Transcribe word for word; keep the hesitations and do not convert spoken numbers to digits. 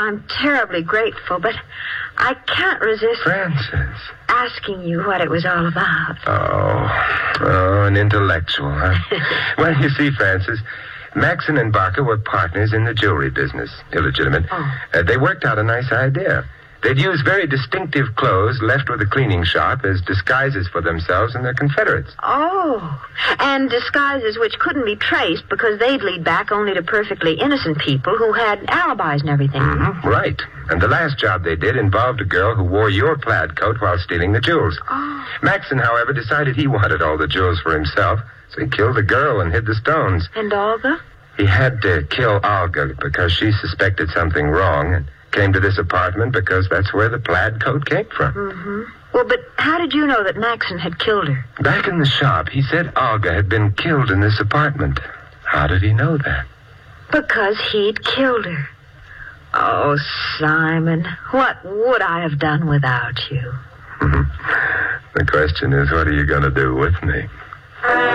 I'm terribly grateful, but I can't resist... Frances. ...asking you what it was all about. Oh, oh, an intellectual, huh? Well, you see, Frances, Maxon and Barker were partners in the jewelry business. Illegitimate. Oh. Uh, they worked out a nice idea. They'd use very distinctive clothes left with the cleaning shop as disguises for themselves and their confederates. Oh, and disguises which couldn't be traced because they'd lead back only to perfectly innocent people who had alibis and everything. Mm-hmm. Right. And the last job they did involved a girl who wore your plaid coat while stealing the jewels. Oh. Maxon, however, decided he wanted all the jewels for himself, so he killed the girl and hid the stones. And Olga? He had to kill Olga because she suspected something wrong and came to this apartment because that's where the plaid coat came from. Mm-hmm. Well, but how did you know that Maxon had killed her? Back in the shop, he said Olga had been killed in this apartment. How did he know that? Because he'd killed her. Oh, Simon, what would I have done without you? The question is, what are you going to do with me?